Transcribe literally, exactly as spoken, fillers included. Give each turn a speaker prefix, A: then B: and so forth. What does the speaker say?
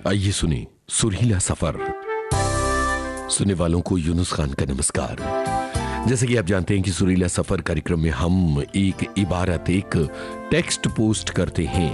A: आइए सुने सुरीला सफर। सुनने वालों को यूनुस खान का नमस्कार। जैसे कि आप जानते हैं कि सुरीला सफर कार्यक्रम में हम एक इबारत, एक टेक्स्ट पोस्ट करते हैं